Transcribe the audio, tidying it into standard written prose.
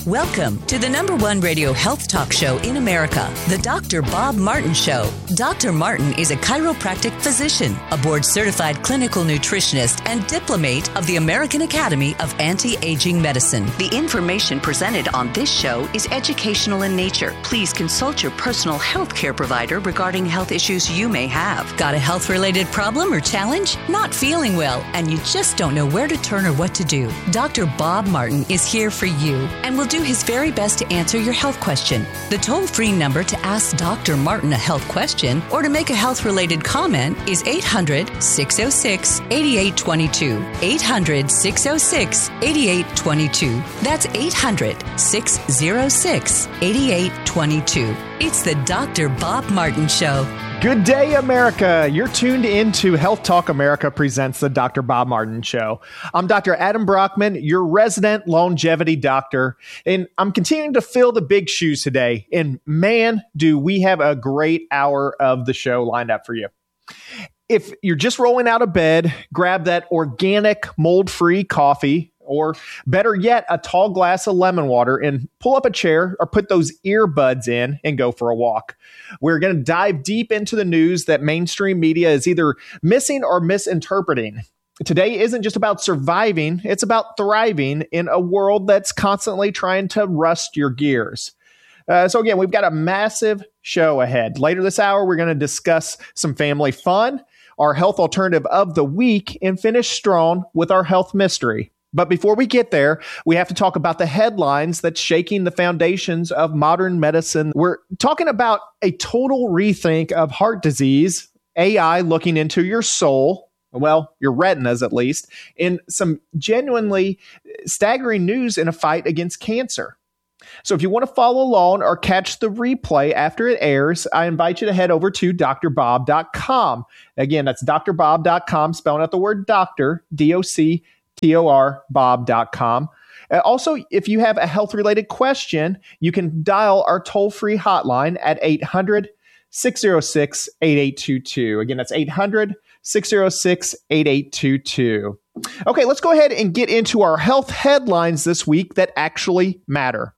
Welcome to the #1 radio health talk show in America, the Dr. Bob Martin Show. Dr. Martin is a chiropractic physician, a board-certified clinical nutritionist, and diplomate of the American Academy of Anti-Aging Medicine. The information presented on this show is educational in nature. Please consult your personal health care provider regarding health issues you may have. Got a health-related problem or challenge? Not feeling well, and you just don't know where to turn or what to do? Dr. Bob Martin is here for you and will do his very best to answer your health question. The toll-free number to ask Dr. Martin a health question or to make a health-related comment is 800-606-8822. 800-606-8822. That's 800-606-8822. It's the Dr. Bob Martin Show. Good day, America. You're tuned into Health Talk America presents the Dr. Bob Martin Show. I'm Dr. Adam Brockman, your resident longevity doctor, and I'm continuing to fill the big shoes today. And man, do we have a great hour of the show lined up for you. If you're just rolling out of bed, grab that organic, mold-free coffee, or better yet, a tall glass of lemon water, and pull up a chair or put those earbuds in and go for a walk. We're going to dive deep into the news that mainstream media is either missing or misinterpreting. Today isn't just about surviving, it's about thriving in a world that's constantly trying to rust your gears. So again, we've got a massive show ahead. Later this hour, we're going to discuss some family fun, our health alternative of the week, and finish strong with our health mystery. But before we get there, we have to talk about the headlines that's shaking the foundations of modern medicine. We're talking about a total rethink of heart disease, AI looking into your soul, well, your retinas at least, and some genuinely staggering news in a fight against cancer. So if you want to follow along or catch the replay after it airs, I invite you to head over to drbob.com. Again, that's drbob.com, spelling out the word doctor, D-O-C-T-O-R, bob.com. Also, if you have a health-related question, you can dial our toll-free hotline at 800-606-8822. Again, that's 800-606-8822. Okay, let's go ahead and get into our health headlines this week that actually matter.